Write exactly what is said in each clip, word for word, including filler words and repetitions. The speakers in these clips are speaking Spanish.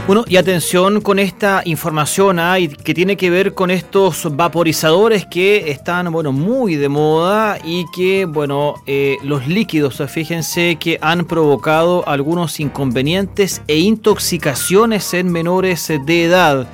Bueno, y atención con esta información ¿ah? y que tiene que ver con estos vaporizadores que están, bueno, muy de moda y que, bueno, eh, los líquidos, fíjense que han provocado algunos inconvenientes e intoxicaciones en menores de edad.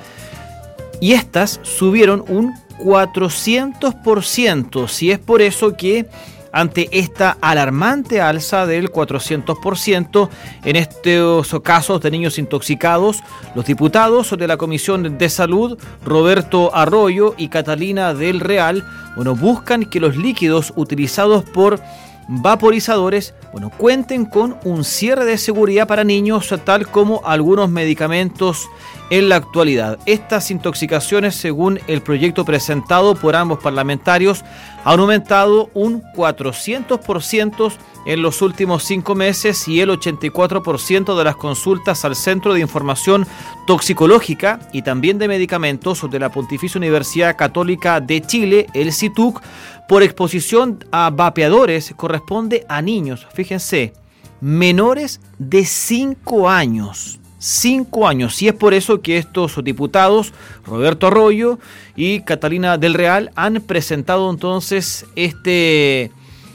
Y estas subieron un cuatrocientos por ciento, si es por eso que ante esta alarmante alza del cuatrocientos por ciento en estos casos de niños intoxicados, los diputados de la Comisión de Salud, Roberto Arroyo y Catalina del Real, bueno, buscan que los líquidos utilizados por vaporizadores, bueno, cuenten con un cierre de seguridad para niños, tal como algunos medicamentos en la actualidad. Estas intoxicaciones, según el proyecto presentado por ambos parlamentarios, han aumentado un cuatrocientos por ciento en los últimos cinco meses y el ochenta y cuatro por ciento de las consultas al Centro de Información Toxicológica y también de Medicamentos de la Pontificia Universidad Católica de Chile, el C I T U C, por exposición a vapeadores corresponde a niños, fíjense, menores de cinco años. Cinco años, y es por eso que estos diputados, Roberto Arroyo y Catalina del Real, han presentado entonces este,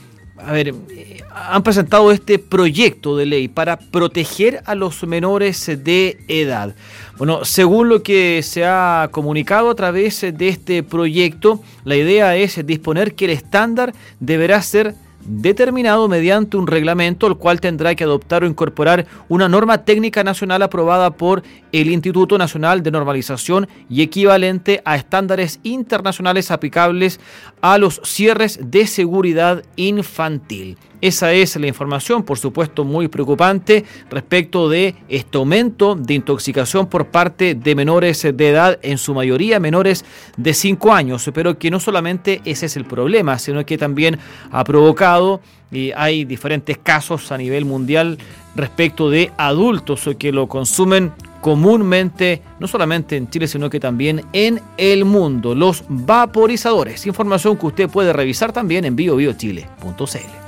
a ver, han presentado este proyecto de ley para proteger a los menores de edad. Bueno, según lo que se ha comunicado a través de este proyecto, la idea es disponer que el estándar deberá ser determinado mediante un reglamento, el cual tendrá que adoptar o incorporar una norma técnica nacional aprobada por el Instituto Nacional de Normalización y equivalente a estándares internacionales aplicables a los cierres de seguridad infantil. Esa es la información, por supuesto, muy preocupante respecto de este aumento de intoxicación por parte de menores de edad, en su mayoría menores de cinco años, pero que no solamente ese es el problema, sino que también ha provocado, y hay diferentes casos a nivel mundial respecto de adultos que lo consumen comúnmente, no solamente en Chile, sino que también en el mundo, los vaporizadores. Información que usted puede revisar también en bio bio chile punto c l.